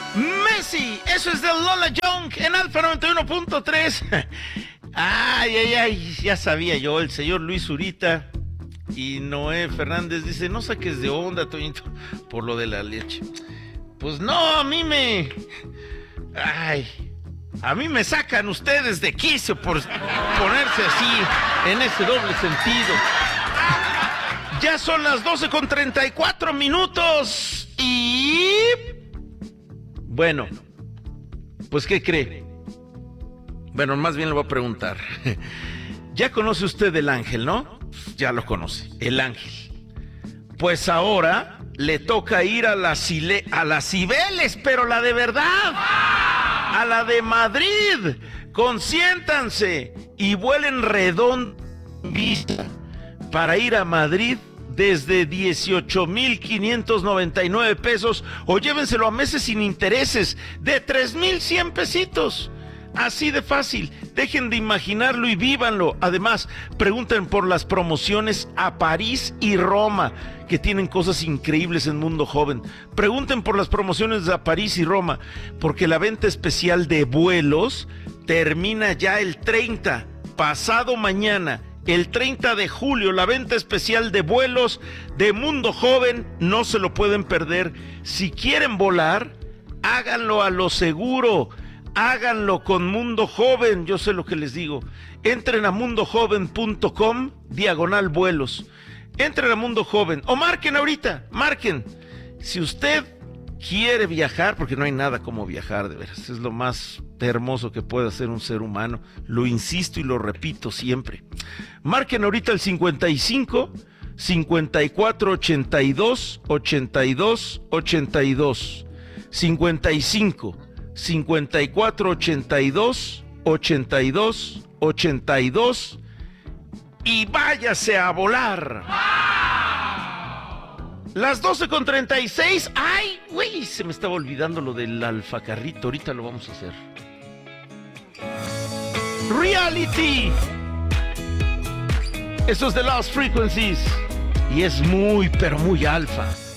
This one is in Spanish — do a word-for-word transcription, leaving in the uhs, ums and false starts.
Messi, eso es de Lola Young en Alfa noventa y uno punto tres. Ay, ay, ay, ya sabía yo, el señor Luis Zurita y Noé Fernández dice, no saques de onda, Toñito, por lo de la leche. Pues no, a mí me... Ay, a mí me sacan ustedes de quicio por ponerse así, en ese doble sentido. Ya son las doce con treinta y cuatro minutos y... Bueno, pues ¿qué cree? Bueno, más bien le voy a preguntar. Ya conoce usted el ángel, ¿no? Ya lo conoce, el ángel. Pues ahora le toca ir a las Cile- a las Cibeles, pero la de verdad, a la de Madrid. Consiéntanse y vuelen redondo en vista para ir a Madrid desde dieciocho mil quinientos noventa y nueve pesos o llévenselo a meses sin intereses de tres mil cien pesitos. Así de fácil, dejen de imaginarlo y vívanlo. Además, pregunten por las promociones a París y Roma, que tienen cosas increíbles en Mundo Joven. Pregunten por las promociones a París y Roma, porque la venta especial de vuelos termina ya el treinta, pasado mañana. El treinta de julio, la venta especial de vuelos de Mundo Joven, no se lo pueden perder. Si quieren volar, háganlo a lo seguro. Háganlo con Mundo Joven, yo sé lo que les digo. Entren a mundo joven punto com, diagonal vuelos. Entren a Mundo Joven, o marquen ahorita, marquen. Si usted quiere viajar, porque no hay nada como viajar, de veras, es lo más hermoso que puede hacer un ser humano. Lo insisto y lo repito siempre. Marquen ahorita el cincuenta y cinco, cincuenta y cuatro, ochenta y dos, ochenta y dos, ochenta y dos. cincuenta y cinco cincuenta y cuatro, ochenta y dos, ochenta y dos, ochenta y dos y váyase a volar. Las doce con treinta y seis. Ay, güey, se me estaba olvidando lo del alfacarrito. Ahorita lo vamos a hacer. Reality. Eso es de Lost Frequencies y es muy, pero muy alfa.